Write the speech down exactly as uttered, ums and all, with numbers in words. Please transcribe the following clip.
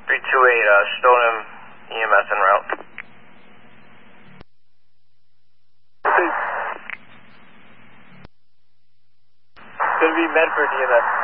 three two eight, uh, Stoneham E M S en route. It's going to be Medford E M S.